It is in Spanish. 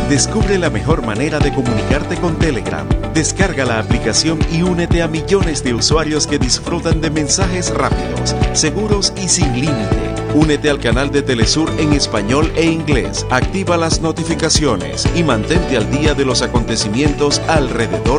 Descubre la mejor manera de comunicarte con Telegram. Descarga la aplicación y únete a millones de usuarios que disfrutan de mensajes rápidos, seguros y sin límite. Únete al canal de Telesur en español e inglés. Activa las notificaciones y mantente al día de los acontecimientos alrededor